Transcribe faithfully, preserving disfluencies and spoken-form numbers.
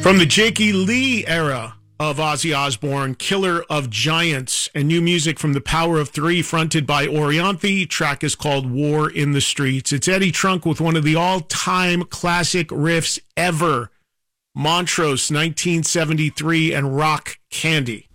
From the Jakey Lee era of Ozzy Osbourne, Killer of Giants, and new music from the Power of Three, fronted by Orianthi. Track is called War in the Streets. It's Eddie Trunk with one of the all-time classic riffs ever, Montrose, nineteen seventy-three, and Rock Candy.